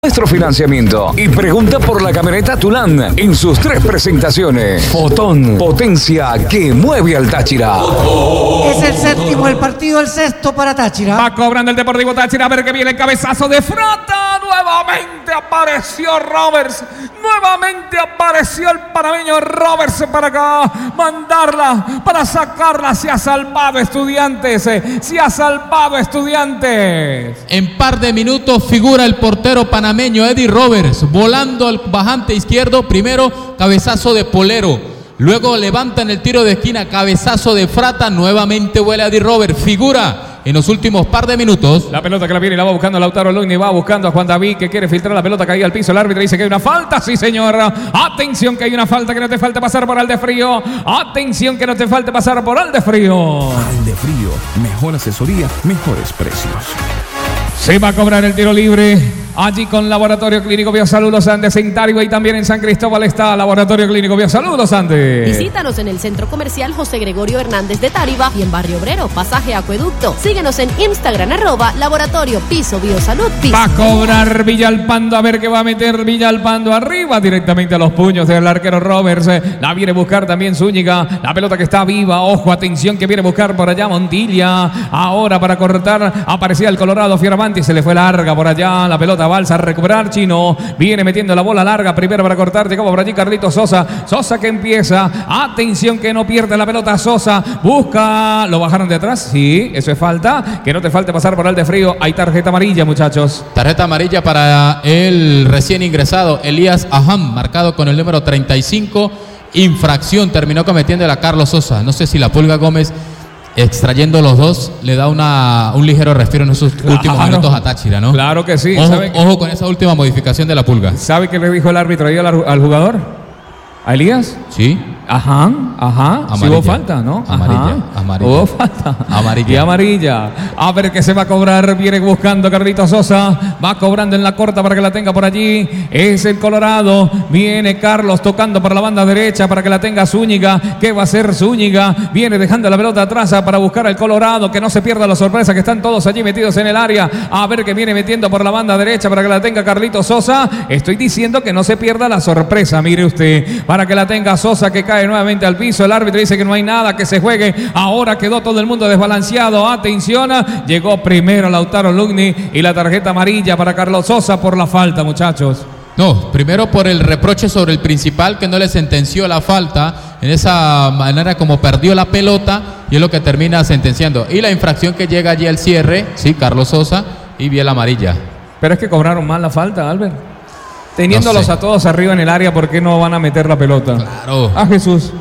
Nuestro financiamiento y pregunta por la camioneta Tulan en sus 3 presentaciones. Fotón, potencia que mueve al Táchira. Es el séptimo del partido, el sexto para Táchira. Va cobrando el Deportivo Táchira, a ver que viene el cabezazo de Frota. Nuevamente apareció Roberts. Nuevamente apareció el panameño Roberts para acá. Mandarla, para sacarla. Se ha salvado Estudiantes. Se ha salvado Estudiantes. En par de minutos figura el portero panameño Eddie Roberts, volando al bajante izquierdo. Primero cabezazo de Polero, luego levanta en el tiro de esquina, cabezazo de Frata. Nuevamente vuela Eddie Roberts, figura en los últimos par de minutos. La pelota que la viene y la va buscando Lautaro Lugni, va buscando a Juan David, que quiere filtrar la pelota, caía al piso. El árbitro dice que hay una falta. Sí, señor. Atención, que hay una falta, que no te falte pasar por Aldefrío. Atención, que no te falte pasar por Aldefrío. Aldefrío, mejor asesoría, mejores precios. Se va a cobrar el tiro libre allí con Laboratorio Clínico Biosalud Los Andes en Taribo, y también en San Cristóbal está Laboratorio Clínico Biosalud Los Andes. Visítanos en el Centro Comercial José Gregorio Hernández de Tariba y en Barrio Obrero, Pasaje Acueducto. Síguenos en Instagram, @Laboratorio Piso Biosalud Piso. Va a cobrar Villalpando, a ver qué va a meter Villalpando arriba, directamente a los puños del arquero Roberts. La viene a buscar también Zúñiga, la pelota que está viva, ojo, atención, que viene a buscar por allá Montilla. Ahora para cortar, aparecía el Colorado Fioravanti, se le fue larga por allá, la pelota balsa a recuperar Chino, viene metiendo la bola larga, primero para cortar, llegó por allí Carlitos Sosa, Sosa que empieza, atención que no pierde la pelota Sosa, busca, lo bajaron de atrás, sí, eso es falta, que no te falte pasar por Aldefrío. Hay tarjeta amarilla, muchachos. Tarjeta amarilla para el recién ingresado Elías Aham, marcado con el número 35, infracción, terminó cometiendo a Carlos Sosa. No sé si la Pulga Gómez, extrayendo los dos, le da un ligero respiro en esos últimos minutos a Táchira, ¿no? Claro que sí. Ojo con esa última modificación de la Pulga. ¿Sabe qué le dijo el árbitro ahí al jugador? ¿A Elías? Sí. Ajá. Sí hubo falta, ¿no? Amarilla. Hubo falta. Amarilla. Y amarilla. A ver que se va a cobrar. Viene buscando Carlitos Sosa. Va cobrando en la corta para que la tenga por allí. Es el Colorado. Viene Carlos tocando para la banda derecha para que la tenga Zúñiga. ¿Qué va a hacer Zúñiga? Viene dejando la pelota atrás para buscar al Colorado. Que no se pierda la sorpresa, que están todos allí metidos en el área. A ver que viene metiendo por la banda derecha para que la tenga Carlitos Sosa. Estoy diciendo que no se pierda la sorpresa. Mire usted. Para que la tenga Sosa, que cae nuevamente al piso. El árbitro dice que no hay nada, que se juegue. Ahora quedó todo el mundo desbalanceado. Atención, llegó primero Lautaro Lugni y la tarjeta amarilla para Carlos Sosa por la falta, muchachos. No, primero por el reproche sobre el principal, que no le sentenció la falta en esa manera como perdió la pelota, y es lo que termina sentenciando. Y la infracción que llega allí al cierre, sí, Carlos Sosa, y bien la amarilla. Pero es que cobraron mal la falta, Albert. Teniéndolos a todos arriba en el área, ¿por qué no van a meter la pelota? Claro. A Jesús.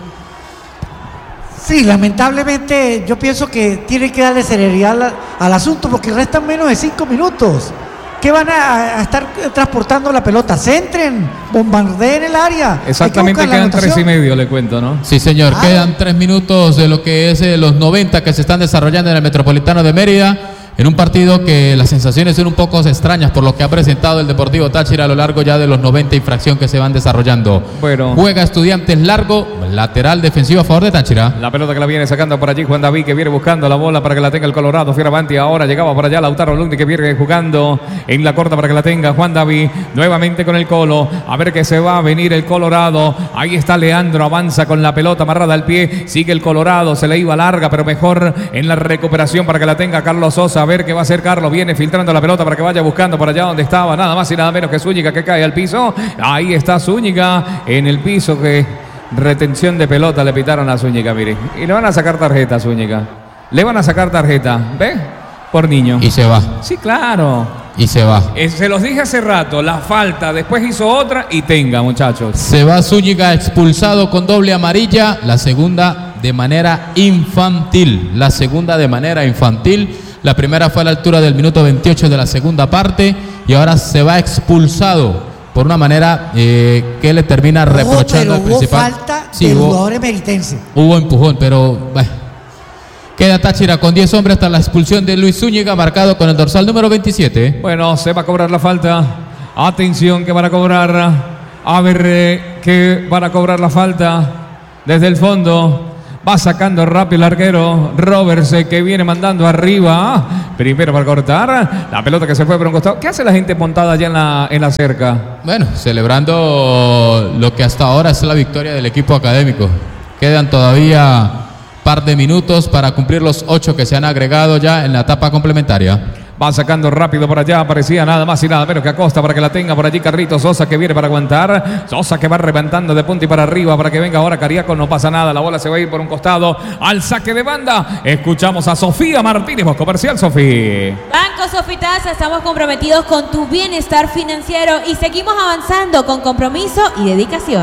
Sí, lamentablemente yo pienso que tienen que darle celeridad al asunto, porque restan menos de 5 minutos. ¿Qué van a estar transportando la pelota? Centren, bombardeen el área. Exactamente, quedan 3:30, le cuento, ¿no? Sí, señor, quedan 3 minutos de lo que es los 90 que se están desarrollando en el Metropolitano de Mérida, en un partido que las sensaciones son un poco extrañas por lo que ha presentado el Deportivo Táchira a lo largo ya de los 90 infracción que se van desarrollando. Bueno. Juega Estudiantes largo, lateral defensivo a favor de Táchira. La pelota que la viene sacando por allí Juan David, que viene buscando la bola para que la tenga el Colorado Fioravanti. Ahora llegaba por allá Lautaro Lugni, que viene jugando en la corta para que la tenga Juan David. Nuevamente con el Colo. A ver que se va a venir el Colorado. Ahí está Leandro, avanza con la pelota amarrada al pie. Sigue el Colorado, se le iba larga, pero mejor en la recuperación para que la tenga Carlos Sosa. A ver qué va a hacer Carlos. Viene filtrando la pelota para que vaya buscando por allá donde estaba nada más y nada menos que Zúñiga, que cae al piso. Ahí está Zúñiga en el piso, que retención de pelota le pitaron a Zúñiga, mire. Y le van a sacar tarjeta a Zúñiga. Le van a sacar tarjeta. ¿Ve? Por niño. Y se va. Sí, claro. Y se va. Se los dije hace rato, la falta, después hizo otra y tenga, muchachos. Se va Zúñiga expulsado con doble amarilla, la segunda de manera infantil. La primera fue a la altura del minuto 28 de la segunda parte, y ahora se va expulsado por una manera que le termina reprochando al principal. Hubo falta del jugador emeritense. Hubo empujón, pero queda Táchira con 10 hombres hasta la expulsión de Luis Zúñiga, marcado con el dorsal número 27. Bueno, se va a cobrar la falta. Atención, que van a cobrar. A ver, que van a cobrar la falta desde el fondo. Va sacando rápido el arquero Roberts, que viene mandando arriba. Primero para cortar. La pelota que se fue por un costado. ¿Qué hace la gente montada allá en la cerca? Bueno, celebrando lo que hasta ahora es la victoria del equipo académico. Quedan todavía par de minutos para cumplir los 8 que se han agregado ya en la etapa complementaria. Va sacando rápido por allá, aparecía nada más y nada menos que Acosta para que la tenga por allí Carlitos Sosa, que viene para aguantar. Sosa que va levantando de punta y para arriba para que venga ahora Cariaco, no pasa nada, la bola se va a ir por un costado al saque de banda. Escuchamos a Sofía Martínez, voz comercial, Sofía. Banco Sofitasa, estamos comprometidos con tu bienestar financiero y seguimos avanzando con compromiso y dedicación.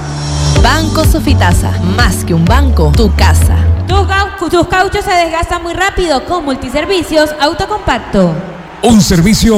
Banco Sofitasa, más que un banco, tu casa. Tus cauchos se desgastan muy rápido con Multiservicios Autocompacto. Un servicio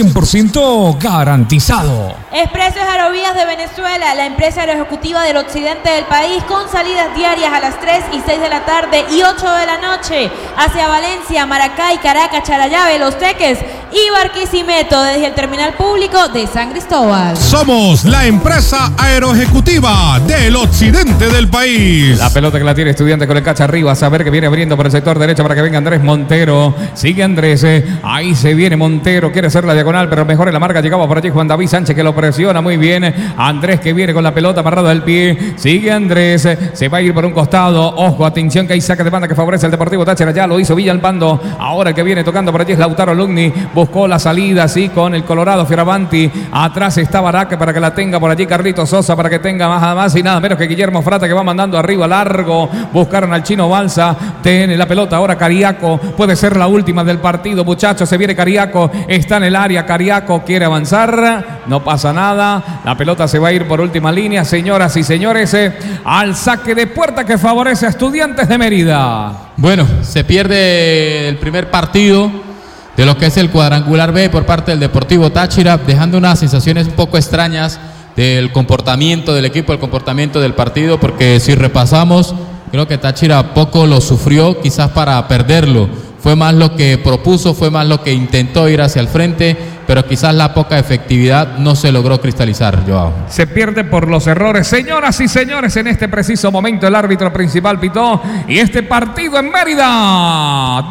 100% garantizado. Expresos Aerovías de Venezuela, la empresa aeroejecutiva del occidente del país, con salidas diarias a las 3 y 6 de la tarde y 8 de la noche hacia Valencia, Maracay, Caracas, Charallave, Los Teques y Barquisimeto desde el terminal público de San Cristóbal. Somos la empresa aeroejecutiva del occidente del país. La pelota que la tiene Estudiante con el cacha arriba, a saber que viene abriendo por el sector derecho para que venga Andrés Montero. Sigue Andrés, ahí se viene Montero, quiere hacer la diagonal, pero mejor en la marca llegaba por allí Juan David Sánchez, que lo presiona muy bien. Andrés que viene con la pelota amarrado del pie. Sigue Andrés, se va a ir por un costado. Ojo, atención que hay saque de banda que favorece al Deportivo Táchira. Ya lo hizo Villalpando. Ahora el que viene tocando por allí es Lautaro Lugni. Buscó la salida, sí, con el Colorado Fioravanti. Atrás está Baraque para que la tenga por allí Carlitos Sosa, para que tenga más y nada menos que Guillermo Frata, que va mandando arriba largo. Buscaron al Chino Balsa. Tiene la pelota ahora Cariaco. Puede ser la última del partido, muchachos. Se viene Cariaco. Está en el área, Cariaco quiere avanzar, no pasa nada, la pelota se va a ir por última línea, señoras y señores, al saque de puerta que favorece a Estudiantes de Mérida. Bueno, se pierde el primer partido de lo que es el cuadrangular B por parte del Deportivo Táchira, dejando unas sensaciones un poco extrañas del comportamiento del equipo, el comportamiento del partido, porque si repasamos, creo que Táchira poco lo sufrió, quizás para perderlo. Fue más lo que propuso, fue más lo que intentó ir hacia el frente, pero quizás la poca efectividad no se logró cristalizar, Joao. Se pierde por los errores. Señoras y señores, en este preciso momento el árbitro principal pitó y este partido en Mérida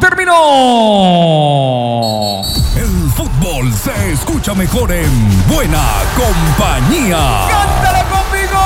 terminó. El fútbol se escucha mejor en buena compañía. ¡Cántale conmigo!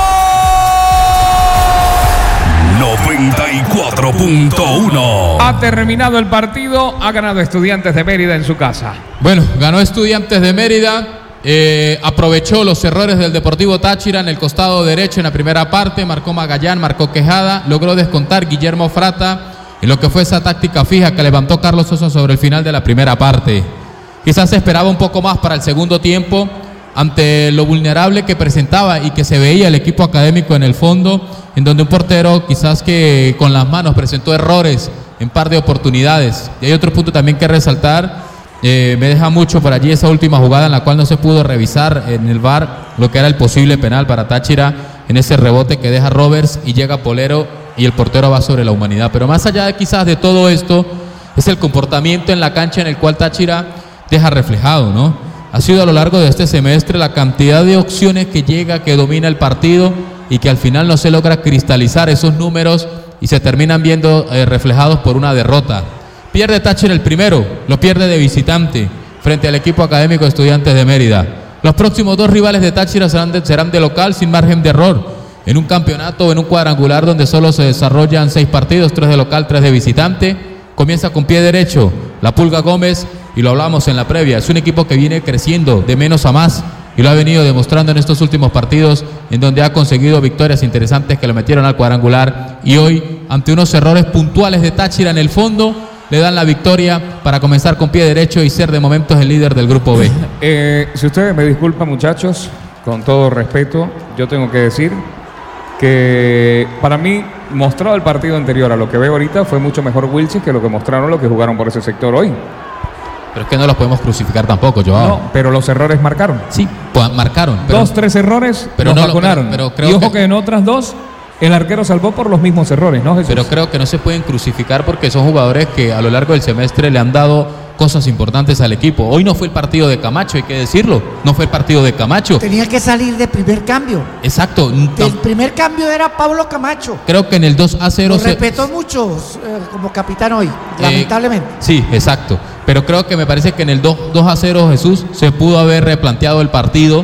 94.1. Ha terminado el partido, ha ganado Estudiantes de Mérida en su casa. Bueno, ganó Estudiantes de Mérida, aprovechó los errores del Deportivo Táchira en el costado derecho en la primera parte, marcó Magallán, marcó Quejada, logró descontar Guillermo Frata en lo que fue esa táctica fija que levantó Carlos Sosa sobre el final de la primera parte. Quizás se esperaba un poco más para el segundo tiempo, ante lo vulnerable que presentaba y que se veía el equipo académico en el fondo, en donde un portero quizás que con las manos presentó errores en par de oportunidades. Y hay otro punto también que resaltar, me deja mucho por allí esa última jugada en la cual no se pudo revisar en el VAR lo que era el posible penal para Táchira en ese rebote que deja Roberts y llega Polero y el portero va sobre la humanidad. Pero más allá de quizás de todo esto, es el comportamiento en la cancha en el cual Táchira deja reflejado, ¿no? Ha sido a lo largo de este semestre la cantidad de opciones que llega, que domina el partido y que al final no se logra cristalizar esos números y se terminan viendo reflejados por una derrota. Pierde Táchira el primero, lo pierde de visitante frente al equipo académico de Estudiantes de Mérida. Los próximos dos rivales de Táchira serán de local sin margen de error. En un campeonato o en un cuadrangular donde solo se desarrollan 6 partidos, 3 de local, 3 de visitante, comienza con pie derecho la Pulga Gómez. Y lo hablamos en la previa, es un equipo que viene creciendo de menos a más y lo ha venido demostrando en estos últimos partidos en donde ha conseguido victorias interesantes que lo metieron al cuadrangular y hoy ante unos errores puntuales de Táchira en el fondo le dan la victoria para comenzar con pie derecho y ser de momentos el líder del grupo B. Si ustedes me disculpan, muchachos, con todo respeto, yo tengo que decir que para mí, mostrado el partido anterior a lo que veo ahorita, fue mucho mejor Wilches que lo que mostraron los que jugaron por ese sector hoy. Pero es que no los podemos crucificar tampoco, Joao. No, pero los errores marcaron. Sí, pues marcaron. Pero 2-3 errores pero nos no vacunaron. Pero creo y ojo que en otras dos el arquero salvó por los mismos errores, ¿no, Jesús? Pero creo que no se pueden crucificar porque son jugadores que a lo largo del semestre le han dado cosas importantes al equipo. Hoy no fue el partido de Camacho, hay que decirlo. No fue el partido de Camacho. Tenía que salir de primer cambio. Exacto. El primer cambio era Pablo Camacho. Creo que en el 2-0 Lo respetó mucho como capitán hoy, lamentablemente. Sí, exacto. Pero creo que me parece que en el 2-0 Jesús se pudo haber replanteado el partido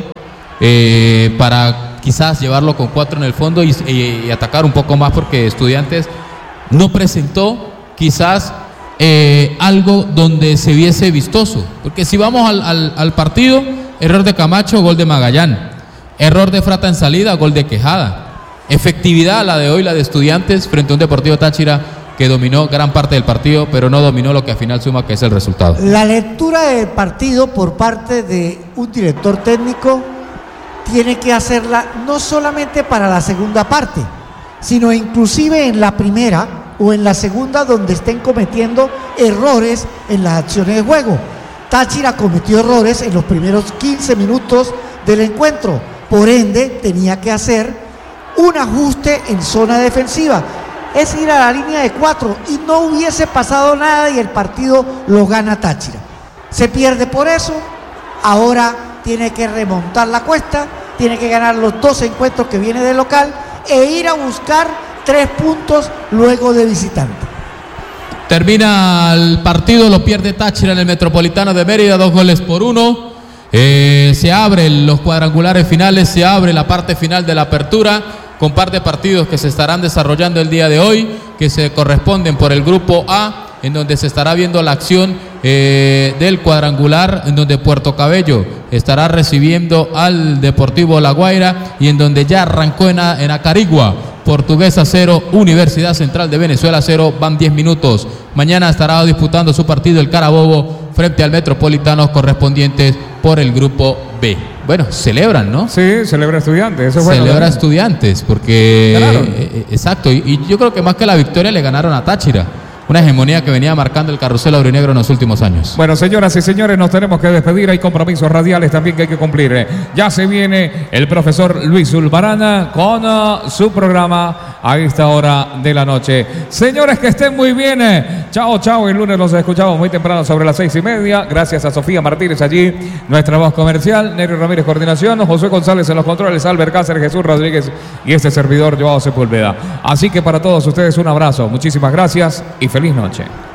para quizás llevarlo con 4 en el fondo y atacar un poco más, porque Estudiantes no presentó quizás algo donde se viese vistoso, porque si vamos al partido, error de Camacho, gol de Magallán, error de Frata en salida, gol de Quejada, efectividad la de hoy, la de Estudiantes frente a un Deportivo Táchira que dominó gran parte del partido, pero no dominó lo que al final suma, que es el resultado. La lectura del partido por parte de un director técnico tiene que hacerla no solamente para la segunda parte, sino inclusive en la primera o en la segunda, donde estén cometiendo errores en las acciones de juego. Táchira cometió errores en los primeros 15 minutos del encuentro, por ende tenía que hacer un ajuste en zona defensiva, es ir a la línea de 4, y no hubiese pasado nada y el partido lo gana Táchira. Se pierde por eso, ahora tiene que remontar la cuesta, tiene que ganar los 2 encuentros que viene de local e ir a buscar 3 puntos luego de visitante. Termina el partido, lo pierde Táchira en el Metropolitano de Mérida, 2-1. Se abren los cuadrangulares finales, se abre la parte final de la apertura, con par de partidos que se estarán desarrollando el día de hoy, que se corresponden por el grupo A, en donde se estará viendo la acción del cuadrangular, en donde Puerto Cabello estará recibiendo al Deportivo La Guaira, y en donde ya arrancó en Acarigua, Portuguesa 0, Universidad Central de Venezuela 0, van 10 minutos. Mañana estará disputando su partido el Carabobo frente al Metropolitano, correspondientes por el grupo B. Bueno, celebran, ¿no? Sí, celebra Estudiantes. Eso es bueno, celebra ¿no? Estudiantes, porque exacto, y yo creo que más que la victoria le ganaron a Táchira. Una hegemonía que venía marcando el carrusel aurinegro en los últimos años. Bueno, señoras y señores, nos tenemos que despedir. Hay compromisos radiales también que hay que cumplir. Ya se viene el profesor Luis Zulbarán con su programa a esta hora de la noche. Señores, que estén muy bien. Chao, chao. El lunes los escuchamos muy temprano sobre las 6:30. Gracias a Sofía Martínez allí, nuestra voz comercial. Nerio Ramírez, coordinación. José González en los controles. Albert Cáceres, Jesús Rodríguez y este servidor, Joao Sepúlveda. Así que para todos ustedes un abrazo. Muchísimas gracias y feliz noche.